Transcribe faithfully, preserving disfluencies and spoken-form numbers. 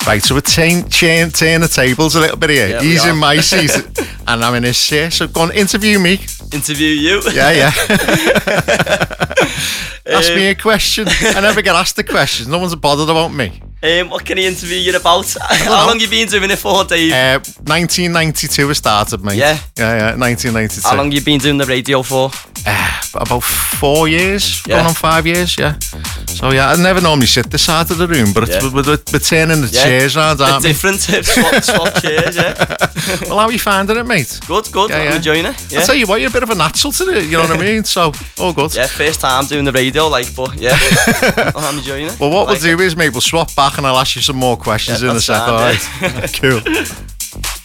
Right, so we're turn, turn, turn the tables a little bit here. Yeah, He's we in are. my seat and I'm in his chair. So go on, interview me. Interview you. Yeah, yeah. Ask me a question. I never get asked the questions. No one's bothered about me. Um, what can I interview you about? How long you been doing it for, Dave? Uh, nineteen ninety-two I started, mate. Yeah? Yeah, yeah, nineteen ninety-two. How long you been doing the radio for? Uh, about four years, Yeah. going on five years, yeah. So yeah, I never normally sit this side of the room, but it's, Yeah. we're, we're, we're turning the Yeah. chairs around, Bit aren't we? different, swap, swap chairs, yeah. Well, how are you finding it, mate? Good, good, Yeah, I'm yeah. enjoying it. Yeah. I'll tell you what, you're a bit of a natural to it, you know what I mean? So, all good. Yeah, first time doing the radio, like, but yeah, I'm enjoying it. Well, what Like we'll do is, mate, we'll swap back and I'll ask you some more questions Yeah, in a that's sec, fine, alright? Cool.